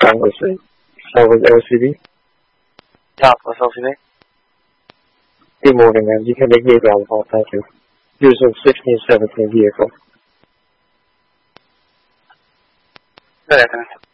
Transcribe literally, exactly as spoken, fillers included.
That was it. That was L C B. Yeah, was L C B. Good morning, ma'am. You can make me available. Thank you. Using sixteen seventeen vehicle. Good afternoon.